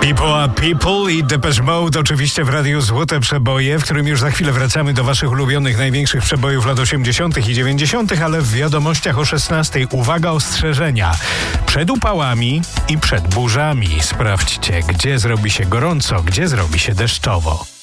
People are People i Depeche Mode oczywiście w Radiu Złote Przeboje, w którym już za chwilę wracamy do waszych ulubionych, największych przebojów lat 80. i 90., ale w wiadomościach o 16. Uwaga, ostrzeżenia. Przed upałami i przed burzami. Sprawdźcie, gdzie zrobi się gorąco, gdzie zrobi się deszczowo.